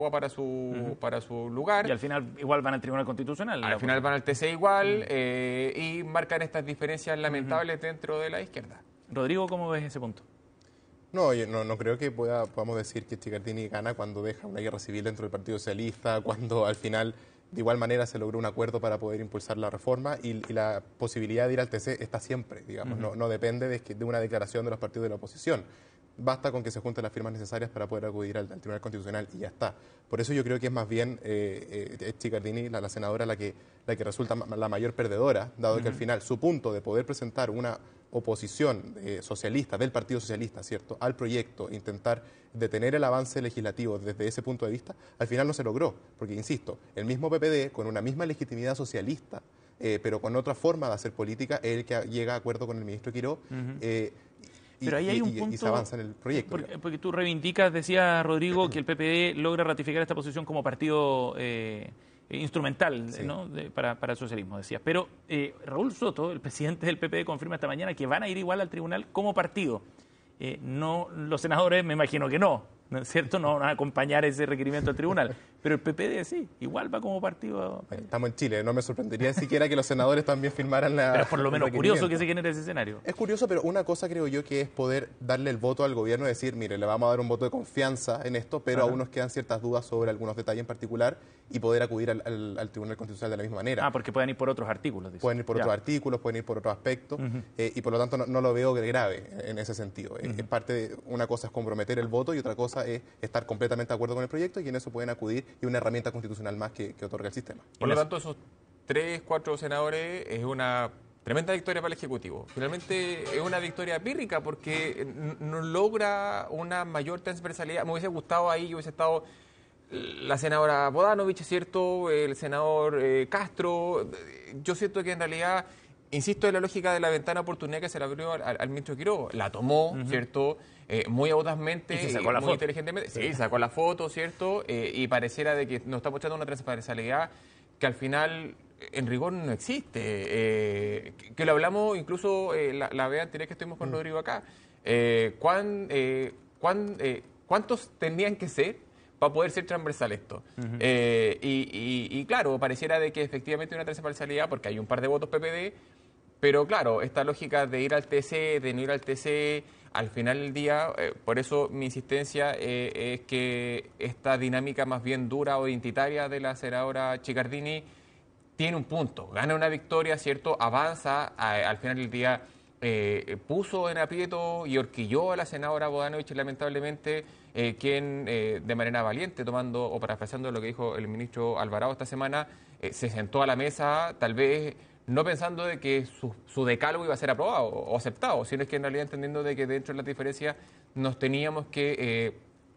para su lugar. Y al final igual van al Tribunal Constitucional. Al final van al TC igual y marcan estas diferencias lamentables dentro de la izquierda. Rodrigo, ¿cómo ves ese punto? No, yo no creo que podamos decir que Chicardini gana cuando deja una guerra civil dentro del Partido Socialista, cuando al final de igual manera se logró un acuerdo para poder impulsar la reforma y la posibilidad de ir al TC está siempre, digamos, no depende de una declaración de los partidos de la oposición. Basta con que se junten las firmas necesarias para poder acudir al Tribunal Constitucional y ya está. Por eso yo creo que es más bien Chicardini, la senadora, la que resulta la mayor perdedora, dado que al final su punto de poder presentar una oposición socialista, del Partido Socialista, ¿cierto?, al proyecto, intentar detener el avance legislativo desde ese punto de vista, al final no se logró, porque, insisto, el mismo PPD, con una misma legitimidad socialista, pero con otra forma de hacer política, es el que llega a acuerdo con el ministro Quiró, pero ahí hay un punto, y se avanza en el proyecto. Porque tú reivindicas, decía Rodrigo, que el PPD logra ratificar esta posición como partido instrumental, sí, ¿no?, para el socialismo, decías. Pero Raúl Soto, el presidente del PPD, confirma esta mañana que van a ir igual al tribunal como partido. No, los senadores me imagino que no es cierto, no van a acompañar ese requerimiento al tribunal, pero el PPD sí, igual va como partido. Estamos en Chile, no me sorprendería siquiera que los senadores también firmaran la... Pero es por lo menos curioso que se genere ese escenario. Es curioso, pero una cosa creo yo que es poder darle el voto al gobierno y decir, mire, le vamos a dar un voto de confianza en esto, pero aún nos quedan ciertas dudas sobre algunos detalles en particular y poder acudir al Tribunal Constitucional de la misma manera. Porque pueden ir por otros artículos. Dice. Pueden ir por otros artículos, pueden ir por otros aspectos, y por lo tanto no lo veo grave en ese sentido. Es parte de, una cosa es comprometer el voto y otra cosa es estar completamente de acuerdo con el proyecto, y en eso pueden acudir, y una herramienta constitucional más que otorga el sistema. Por lo tanto, esos 3, 4 senadores es una tremenda victoria para el Ejecutivo. Finalmente es una victoria pírrica porque no logra una mayor transversalidad. Me hubiese gustado ahí, hubiese estado la senadora Bodanovich, ¿cierto?, el senador Castro. Yo siento que en realidad, insisto en la lógica de la ventana de oportunidad que se le abrió al ministro Quiró. La tomó, ¿cierto?, muy audazmente, y se sacó la muy foto. Inteligentemente. Sí, sacó la foto, ¿cierto? Y pareciera de que nos está mostrando una transversalidad que al final, en rigor, no existe. Que lo hablamos incluso la vez anterior que estuvimos con Rodrigo acá. ¿Cuántos tenían que ser para poder ser transversal esto? Y claro, pareciera de que efectivamente hay una transversalidad porque hay un par de votos PPD, pero claro, esta lógica de ir al TC, de no ir al TC, al final del día, por eso mi insistencia es que esta dinámica más bien dura o identitaria de la senadora Chicardini tiene un punto, gana una victoria, ¿cierto?, avanza, al final del día puso en aprieto y horquilló a la senadora Bodanovich, lamentablemente, quien de manera valiente, tomando o parafraseando lo que dijo el ministro Alvarado esta semana, se sentó a la mesa, tal vez no pensando de que su decálogo iba a ser aprobado o aceptado, sino es que en realidad entendiendo de que dentro de las diferencias nos teníamos que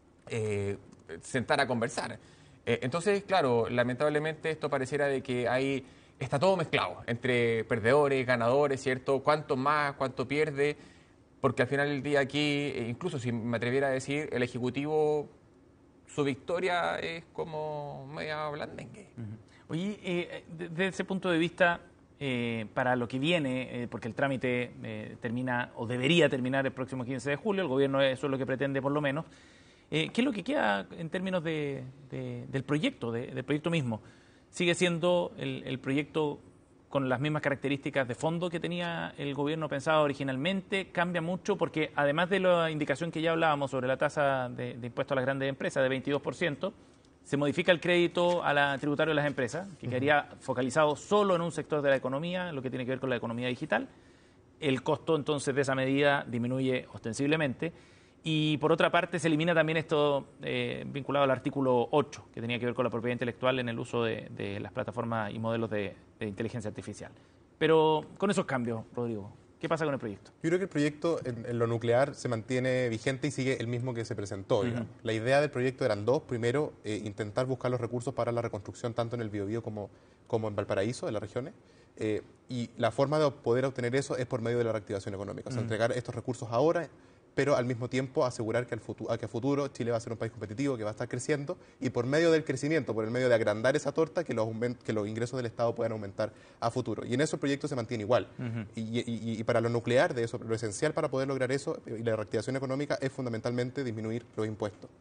sentar a conversar. Entonces, claro, lamentablemente esto pareciera de que está todo mezclado entre perdedores, ganadores, ¿cierto? Cuánto más, cuánto pierde, porque al final del día aquí, incluso si me atreviera a decir, el Ejecutivo, su victoria es como media blandengue. Oye, desde ese punto de vista, para lo que viene, porque el trámite termina o debería terminar el próximo 15 de julio, el gobierno eso es lo que pretende por lo menos, ¿qué es lo que queda en términos del proyecto, del proyecto mismo? ¿Sigue siendo el proyecto con las mismas características de fondo que tenía el gobierno pensado originalmente? ¿Cambia mucho? Porque además de la indicación que ya hablábamos sobre la tasa de impuesto a las grandes empresas de 22%, se modifica el crédito a la tributario de las empresas, que quedaría focalizado solo en un sector de la economía, lo que tiene que ver con la economía digital. El costo entonces de esa medida disminuye ostensiblemente. Y por otra parte se elimina también esto vinculado al artículo 8, que tenía que ver con la propiedad intelectual en el uso de las plataformas y modelos de inteligencia artificial. Pero con esos cambios, Rodrigo, ¿qué pasa con el proyecto? Yo creo que el proyecto en lo nuclear se mantiene vigente y sigue el mismo que se presentó. La idea del proyecto eran dos. Primero, intentar buscar los recursos para la reconstrucción tanto en el Biobío como en Valparaíso, en las regiones. Y la forma de poder obtener eso es por medio de la reactivación económica. O sea, entregar estos recursos ahora, pero al mismo tiempo asegurar que a futuro Chile va a ser un país competitivo, que va a estar creciendo, y por medio del crecimiento, por el medio de agrandar esa torta, que los ingresos del Estado puedan aumentar a futuro. Y en eso el proyecto se mantiene igual. Y para lo nuclear, de eso, lo esencial para poder lograr eso, y la reactivación económica, es fundamentalmente disminuir los impuestos.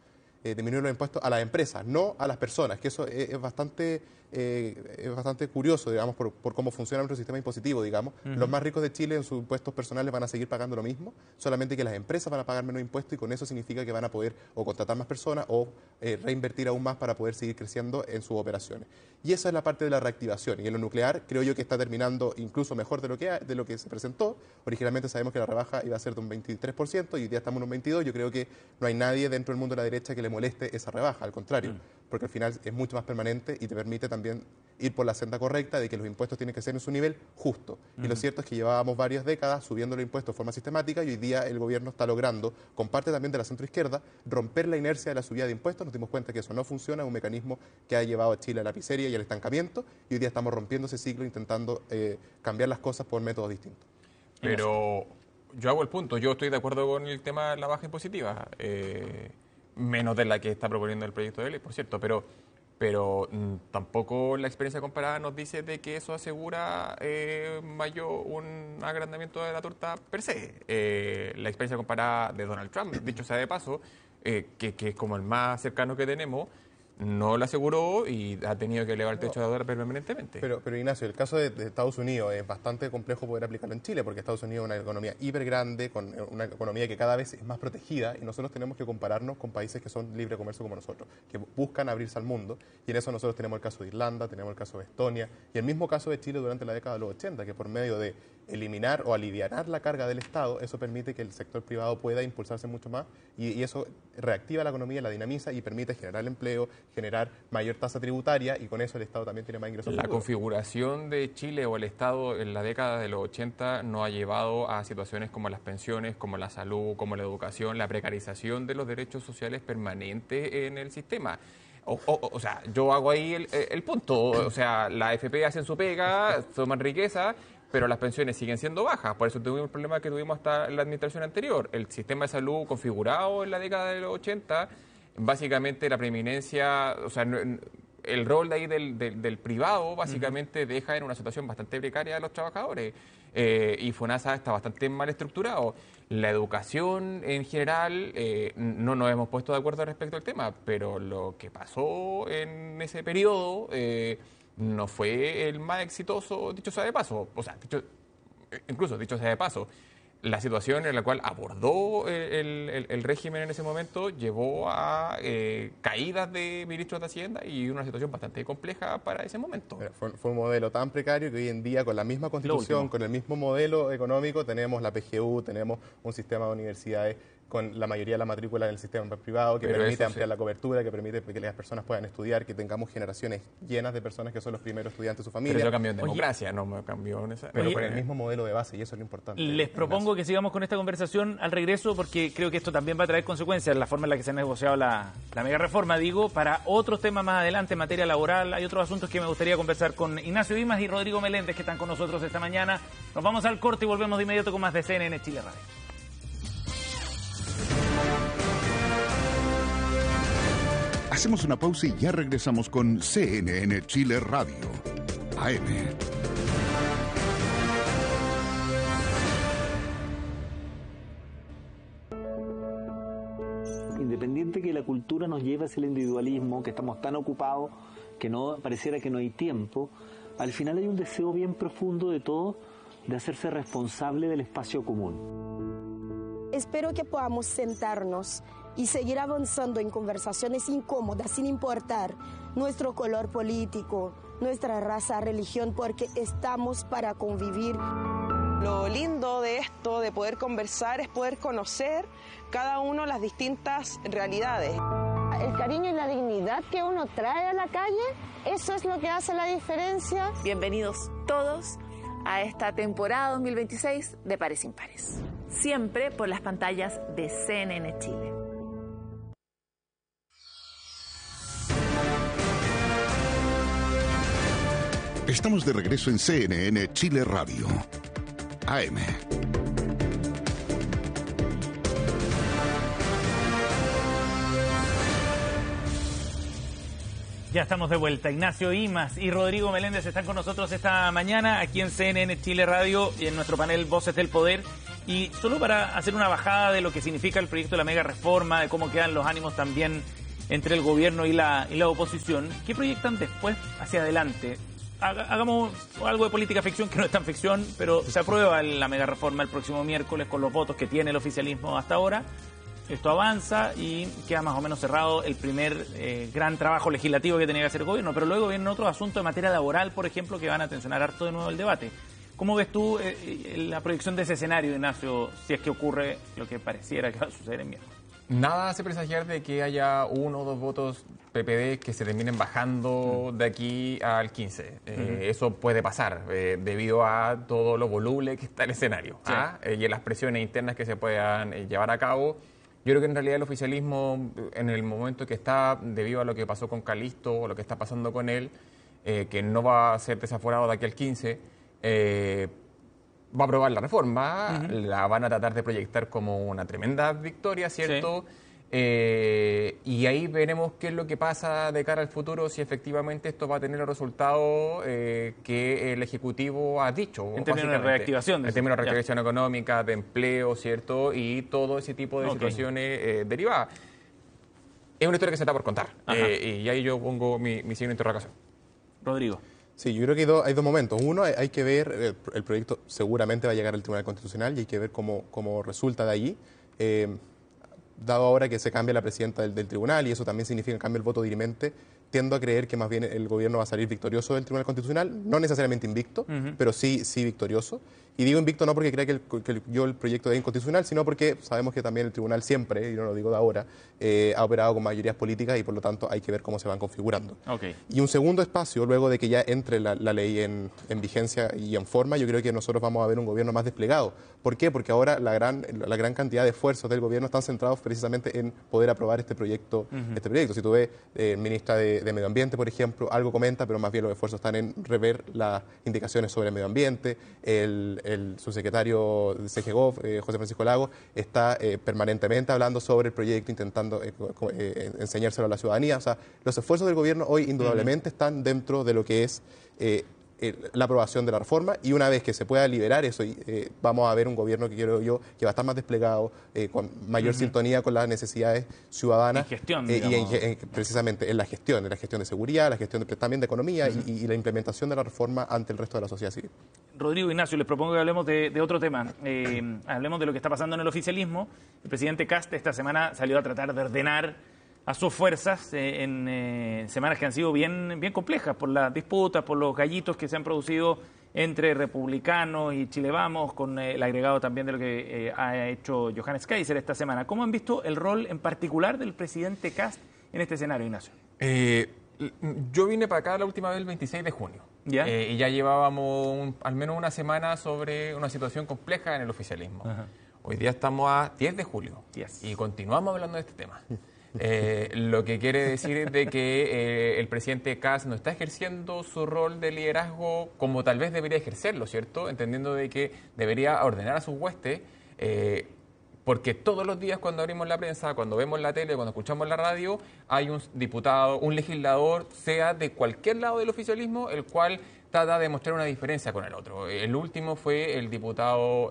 disminuir los impuestos a las empresas, no a las personas, que eso es bastante curioso, digamos, por cómo funciona nuestro sistema impositivo, digamos. Los más ricos de Chile en sus impuestos personales van a seguir pagando lo mismo, solamente que las empresas van a pagar menos impuestos y con eso significa que van a poder o contratar más personas o reinvertir aún más para poder seguir creciendo en sus operaciones. Y esa es la parte de la reactivación. Y en lo nuclear creo yo que está terminando incluso mejor de lo que se presentó. Originalmente sabemos que la rebaja iba a ser de un 23% y hoy día estamos en un 22%. Yo creo que no hay nadie dentro del mundo de la derecha que le moleste esa rebaja, al contrario, porque al final es mucho más permanente y te permite también ir por la senda correcta de que los impuestos tienen que ser en su nivel justo. Y lo cierto es que llevábamos varias décadas subiendo los impuestos de forma sistemática y hoy día el gobierno está logrando, con parte también de la centroizquierda, romper la inercia de la subida de impuestos. Nos dimos cuenta que eso no funciona, es un mecanismo que ha llevado a Chile a la miseria y al estancamiento, y hoy día estamos rompiendo ese ciclo intentando cambiar las cosas por métodos distintos. Pero yo hago el punto, yo estoy de acuerdo con el tema de la baja impositiva, menos de la que está proponiendo el proyecto de ley, por cierto, pero tampoco la experiencia comparada nos dice de que eso asegura un agrandamiento de la torta per se. La experiencia comparada de Donald Trump, dicho sea de paso, que es como el más cercano que tenemos, no lo aseguró y ha tenido que elevar el techo de deuda permanentemente. Pero Ignacio, el caso de Estados Unidos es bastante complejo poder aplicarlo en Chile, porque Estados Unidos es una economía hiper grande, con una economía que cada vez es más protegida, y nosotros tenemos que compararnos con países que son libre comercio como nosotros, que buscan abrirse al mundo, y en eso nosotros tenemos el caso de Irlanda, tenemos el caso de Estonia, y el mismo caso de Chile durante la década de los 80, que por medio de eliminar o alivianar la carga del Estado, eso permite que el sector privado pueda impulsarse mucho más, y eso reactiva la economía, la dinamiza y permite generar empleo, generar mayor tasa tributaria, y con eso el Estado también tiene más ingresos. La configuración de Chile o el Estado en la década de los 80 nos ha llevado a situaciones como las pensiones, como la salud, como la educación, la precarización de los derechos sociales permanentes en el sistema. O sea, yo hago ahí el punto. O sea, la AFP hacen su pega, toman riqueza, pero las pensiones siguen siendo bajas. Por eso tuvimos el problema que tuvimos hasta la administración anterior. El sistema de salud configurado en la década de los 80, básicamente la preeminencia, o sea, el rol de ahí del privado básicamente deja en una situación bastante precaria a los trabajadores. Y FONASA está bastante mal estructurado. La educación en general, no nos hemos puesto de acuerdo respecto al tema, pero lo que pasó en ese periodo no fue el más exitoso, dicho sea de paso. O sea, incluso dicho sea de paso, la situación en la cual abordó el régimen en ese momento llevó a caídas de ministros de Hacienda y una situación bastante compleja para ese momento. Fue un modelo tan precario que hoy en día, con la misma constitución, con el mismo modelo económico, tenemos la PGU, tenemos un sistema de universidades con la mayoría de la matrícula en el sistema privado, que permite ampliar la cobertura, que permite que las personas puedan estudiar, que tengamos generaciones llenas de personas que son los primeros estudiantes de su familia. Pero eso cambió en democracia, no me cambió en esa... Pero con el mismo modelo de base, y eso es lo importante. Les propongo que sigamos con esta conversación al regreso, porque creo que esto también va a traer consecuencias, la forma en la que se ha negociado la mega reforma, digo, para otros temas más adelante en materia laboral. Hay otros asuntos que me gustaría conversar con Ignacio Dimas y Rodrigo Meléndez, que están con nosotros esta mañana. Nos vamos al corte y volvemos de inmediato con más de CNN Chile Radio. Hacemos una pausa y ya regresamos con CNN Chile Radio, AM. Independiente que la cultura nos lleve hacia el individualismo, que estamos tan ocupados que no pareciera que no hay tiempo, al final hay un deseo bien profundo de todos de hacerse responsable del espacio común. Espero que podamos sentarnos y seguir avanzando en conversaciones incómodas sin importar nuestro color político, nuestra raza, religión, porque estamos para convivir. Lo lindo de esto, de poder conversar, es poder conocer cada uno las distintas realidades. El cariño y la dignidad que uno trae a la calle, eso es lo que hace la diferencia. Bienvenidos todos a esta temporada 2026 de Pares Impares. Siempre por las pantallas de CNN Chile. Estamos de regreso en CNN Chile Radio, AM. Ya estamos de vuelta. Ignacio Dimas y Rodrigo Meléndez están con nosotros esta mañana aquí en CNN Chile Radio y en nuestro panel Voces del Poder. Y solo para hacer una bajada de lo que significa el proyecto de la mega reforma, de cómo quedan los ánimos también entre el gobierno y la oposición. ¿Qué proyectan después hacia adelante? Hagamos algo de política ficción, que no es tan ficción, pero se aprueba la mega reforma el próximo miércoles con los votos que tiene el oficialismo hasta ahora. Esto avanza y queda más o menos cerrado el primer gran trabajo legislativo que tenía que hacer el gobierno, pero luego vienen otros asuntos de materia laboral, por ejemplo, que van a tensionar harto de nuevo el debate. ¿Cómo ves tú la proyección de ese escenario, Ignacio, si es que ocurre lo que pareciera que va a suceder en miércoles? Nada hace presagiar de que haya 1 o 2 votos PPD que se terminen bajando de aquí al 15. Eso puede pasar debido a todo lo voluble que está el escenario, sí, y a las presiones internas que se puedan llevar a cabo. Yo creo que en realidad el oficialismo, en el momento que está, debido a lo que pasó con Calisto o lo que está pasando con él, que no va a ser desaforado de aquí al 15, va a aprobar la reforma, la van a tratar de proyectar como una tremenda victoria, ¿cierto? Sí. Y ahí veremos qué es lo que pasa de cara al futuro, si efectivamente esto va a tener el resultado que el Ejecutivo ha dicho. En términos de reactivación. En términos de reactivación económica, de empleo, ¿cierto? Y todo ese tipo de situaciones derivadas. Es una historia que se está por contar. Y ahí yo pongo mi signo de interrogación. Rodrigo. Sí, yo creo que hay dos momentos. Uno, hay que ver, el proyecto seguramente va a llegar al Tribunal Constitucional y hay que ver cómo resulta de allí. Dado ahora que se cambia la presidenta del tribunal y eso también significa que cambia el voto dirimente, tiendo a creer que más bien el gobierno va a salir victorioso del Tribunal Constitucional, no necesariamente invicto, pero sí victorioso. Y digo invicto no porque crea que el proyecto es inconstitucional, sino porque sabemos que también el tribunal siempre, y no lo digo de ahora, ha operado con mayorías políticas y por lo tanto hay que ver cómo se van configurando. Y un segundo espacio, luego de que ya entre la ley en vigencia y en forma, yo creo que nosotros vamos a ver un gobierno más desplegado. ¿Por qué? Porque ahora la gran cantidad de esfuerzos del gobierno están centrados precisamente en poder aprobar este proyecto. Si tú ves, ministra de Medio Ambiente, por ejemplo, algo comenta, pero más bien los esfuerzos están en rever las indicaciones sobre el medio ambiente. El subsecretario de CGGOV, José Francisco Lagos, está permanentemente hablando sobre el proyecto, intentando enseñárselo a la ciudadanía. O sea, los esfuerzos del gobierno hoy indudablemente están dentro de lo que es la aprobación de la reforma, y una vez que se pueda liberar eso, vamos a ver un gobierno que creo yo que va a estar más desplegado, con mayor sintonía con las necesidades ciudadanas. En gestión, precisamente en la gestión de seguridad, la gestión también de economía y la implementación de la reforma ante el resto de la sociedad civil. Rodrigo, Ignacio, les propongo que hablemos de otro tema. Hablemos de lo que está pasando en el oficialismo. El presidente Kast esta semana salió a tratar de ordenar a sus fuerzas en semanas que han sido bien complejas por las disputas, por los gallitos que se han producido entre republicanos y Chile Vamos, con el agregado también de lo que ha hecho Johannes Kaiser esta semana. ¿Cómo han visto el rol en particular del presidente Kast en este escenario, Ignacio? Yo vine para acá la última vez el 26 de junio. ¿Ya? Y ya llevábamos al menos una semana sobre una situación compleja en el oficialismo. Hoy día estamos a 10 de julio y continuamos hablando de este tema. Lo que quiere decir de que el presidente Kast no está ejerciendo su rol de liderazgo como tal vez debería ejercerlo, ¿cierto? Entendiendo de que debería ordenar a sus huestes, porque todos los días cuando abrimos la prensa, cuando vemos la tele, cuando escuchamos la radio, hay un diputado, un legislador, sea de cualquier lado del oficialismo, el cual trata de mostrar una diferencia con el otro. El último fue el diputado...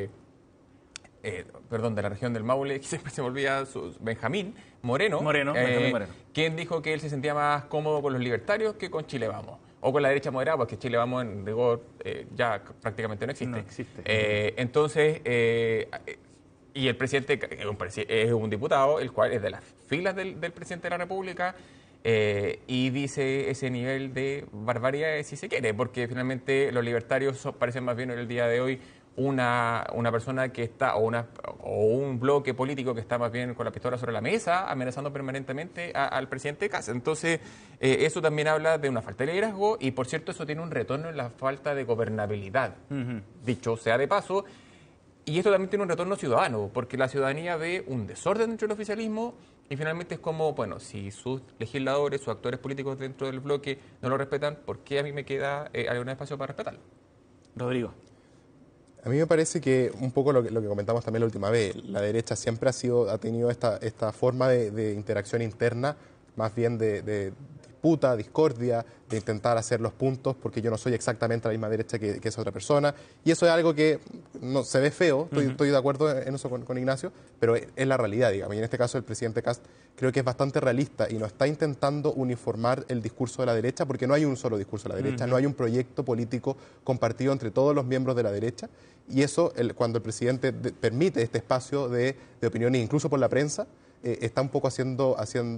de la región del Maule, que siempre se me olvida, Benjamín Moreno, Benjamín Moreno, quien dijo que él se sentía más cómodo con los libertarios que con Chile Vamos, o con la derecha moderada, porque Chile Vamos en rigor ya prácticamente no existe. Entonces, y el presidente es un diputado, el cual es de las filas del presidente de la República, y dice ese nivel de barbaridad, si se quiere, porque finalmente los libertarios parecen más bien en el día de hoy una persona que está, o un bloque político que está más bien con la pistola sobre la mesa, amenazando permanentemente al presidente Kast. Entonces, eso también habla de una falta de liderazgo y, por cierto, eso tiene un retorno en la falta de gobernabilidad, dicho sea de paso. Y esto también tiene un retorno ciudadano, porque la ciudadanía ve un desorden dentro del oficialismo y finalmente es como, bueno, si sus legisladores, sus actores políticos dentro del bloque no lo respetan, ¿por qué a mí me queda algún espacio para respetarlo? Rodrigo. A mí me parece que un poco lo que comentamos también la última vez, la derecha siempre ha tenido esta forma de interacción interna, más bien de disputa, discordia, de intentar hacer los puntos, porque yo no soy exactamente la misma derecha que esa otra persona. Y eso es algo que no se ve feo, estoy de acuerdo en eso con Ignacio, pero es la realidad, digamos. Y en este caso el presidente Kast creo que es bastante realista y no está intentando uniformar el discurso de la derecha, porque no hay un solo discurso de la derecha, no hay un proyecto político compartido entre todos los miembros de la derecha. Y eso, cuando el presidente permite este espacio de opiniones, incluso por la prensa, está un poco siendo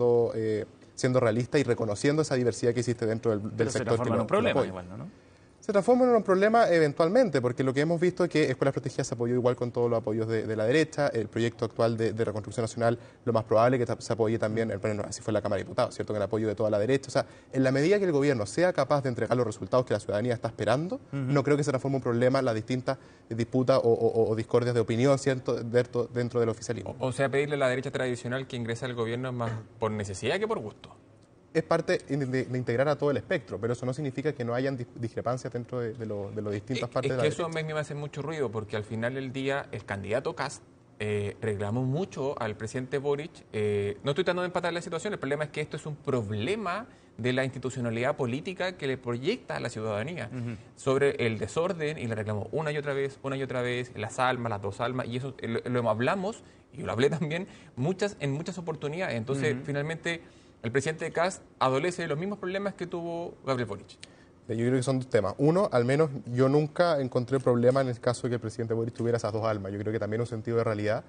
realista y reconociendo esa diversidad que existe dentro del sector. Se transforma en un problema igual, ¿no? Se transforma en un problema eventualmente, porque lo que hemos visto es que Escuelas Protegidas se apoyó igual con todos los apoyos de la derecha. El proyecto actual de Reconstrucción Nacional, lo más probable es que se apoye también, bueno, así fue en la Cámara de Diputados, ¿cierto?, con el apoyo de toda la derecha. O sea, en la medida que el gobierno sea capaz de entregar los resultados que la ciudadanía está esperando, no creo que se transforme en un problema las distintas disputas o discordias de opinión, ¿cierto?, dentro del oficialismo. O sea, pedirle a la derecha tradicional que ingrese al gobierno es más por necesidad que por gusto. Es parte de integrar a todo el espectro, pero eso no significa que no hayan discrepancias dentro de las distintas partes de la derecha. Eso a mí me hace mucho ruido, porque al final del día el candidato Kast reclamó mucho al presidente Boric. No estoy tratando de empatar la situación, el problema es que esto es un problema de la institucionalidad política que le proyecta a la ciudadanía sobre el desorden, y le reclamó una y otra vez, las almas, las dos almas, y eso lo hablamos, y yo lo hablé también, en muchas oportunidades. Entonces, finalmente, el presidente Kast adolece de los mismos problemas que tuvo Gabriel Boric. Yo creo que son dos temas. Uno, al menos yo nunca encontré problema en el caso de que el presidente Boric tuviera esas dos almas. Yo creo que también un sentido de realidad.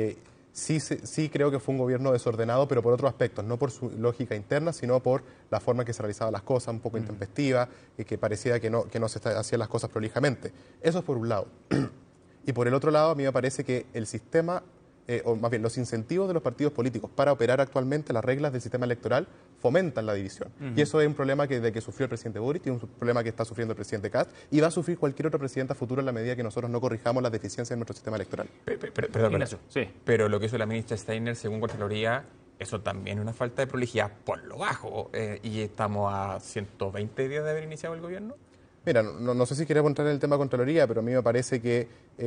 Sí creo que fue un gobierno desordenado, pero por otros aspectos, no por su lógica interna, sino por la forma en que se realizaban las cosas, un poco intempestiva, que parecía que no se hacían las cosas prolijamente. Eso es por un lado. Y por el otro lado, a mí me parece que el sistema, o más bien los incentivos de los partidos políticos para operar actualmente, las reglas del sistema electoral, fomentan la división. Y eso es un problema que sufrió el presidente Boric, y un problema que está sufriendo el presidente Kast, y va a sufrir cualquier otro presidente a futuro en la medida que nosotros no corrijamos las deficiencias en nuestro sistema electoral. Perdón, Ignacio, sí. Pero lo que hizo la ministra Steiner, según Contraloría, eso también es una falta de prolijidad por lo bajo, y estamos a 120 días de haber iniciado el gobierno. Mira, no sé si queremos entrar en el tema de Contraloría, pero a mí me parece que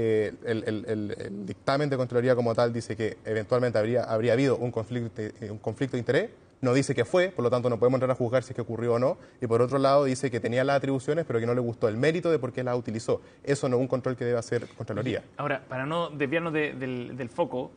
el dictamen de Contraloría como tal dice que eventualmente habría habido un conflicto de interés, no dice que fue, por lo tanto no podemos entrar a juzgar si es que ocurrió o no, y por otro lado dice que tenía las atribuciones, pero que no le gustó el mérito de por qué las utilizó. Eso no es un control que debe hacer Contraloría. Ahora, para no desviarnos del foco,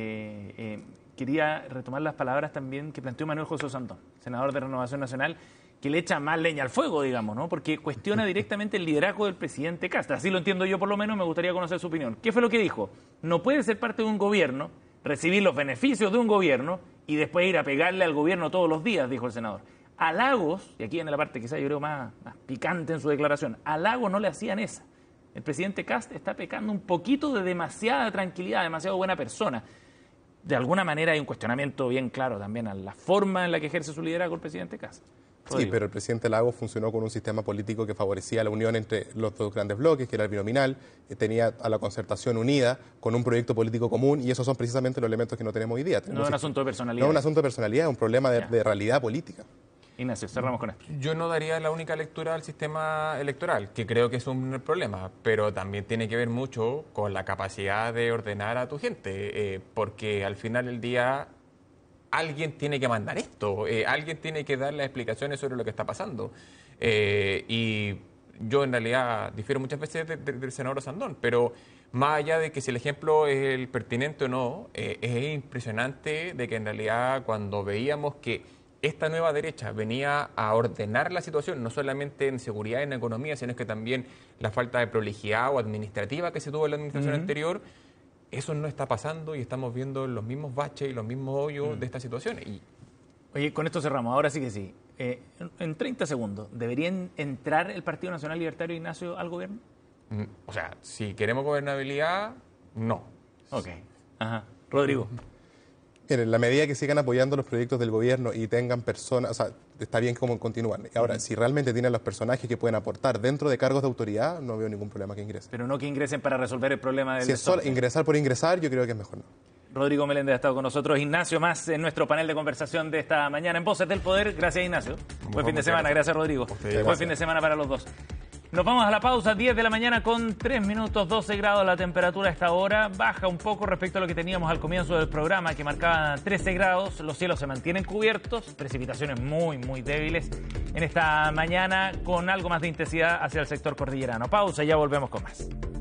quería retomar las palabras también que planteó Manuel José Sandón, senador de Renovación Nacional, que le echa más leña al fuego, digamos, ¿no? Porque cuestiona directamente el liderazgo del presidente Kast. Así lo entiendo yo, por lo menos, me gustaría conocer su opinión. ¿Qué fue lo que dijo? No puede ser parte de un gobierno, recibir los beneficios de un gobierno y después ir a pegarle al gobierno todos los días, dijo el senador. A Lagos, y aquí viene la parte quizás yo creo más picante en su declaración, a Lagos no le hacían esa. El presidente Kast está pecando un poquito de demasiada tranquilidad, demasiado buena persona. De alguna manera hay un cuestionamiento bien claro también a la forma en la que ejerce su liderazgo el presidente Kast. Sí, pero el presidente Lagos funcionó con un sistema político que favorecía la unión entre los dos grandes bloques, que era el binominal, tenía a la concertación unida con un proyecto político común, y esos son precisamente los elementos que no tenemos hoy día. No es un asunto de personalidad. No es un asunto de personalidad, es un problema de realidad política. Ignacio, cerramos con esto. Yo no daría la única lectura al sistema electoral, que creo que es un problema, pero también tiene que ver mucho con la capacidad de ordenar a tu gente, porque al final del día alguien tiene que mandar esto, alguien tiene que dar las explicaciones sobre lo que está pasando. Y yo en realidad difiero muchas veces del senador Sandón, pero más allá de que si el ejemplo es el pertinente o no, es impresionante de que en realidad cuando veíamos que esta nueva derecha venía a ordenar la situación, no solamente en seguridad y en economía, sino que también la falta de prolijidad o administrativa que se tuvo en la administración anterior, eso no está pasando y estamos viendo los mismos baches y los mismos hoyos de esta situación. Oye, con esto cerramos, ahora sí que sí. En 30 segundos, ¿debería entrar el Partido Nacional Libertario, Ignacio, al gobierno? O sea, si queremos gobernabilidad, no. Ok. Ajá. Rodrigo. En la medida que sigan apoyando los proyectos del gobierno y tengan personas, o sea, está bien cómo continúan. Ahora, si realmente tienen los personajes que pueden aportar dentro de cargos de autoridad, no veo ningún problema que ingresen. Pero no que ingresen para resolver el problema del Si es solo ingresar por ingresar, yo creo que es mejor no. Rodrigo Meléndez ha estado con nosotros. Ignacio más en nuestro panel de conversación de esta mañana en Voces del Poder. Gracias, Ignacio. Buen fin de semana. Gracias, Rodrigo. Buen fin de semana para los dos. Nos vamos a la pausa, 10 de la mañana con 3 minutos, 12 grados la temperatura a esta hora. Baja un poco respecto a lo que teníamos al comienzo del programa, que marcaba 13 grados. Los cielos se mantienen cubiertos, precipitaciones muy, muy débiles en esta mañana, con algo más de intensidad hacia el sector cordillerano. Pausa y ya volvemos con más.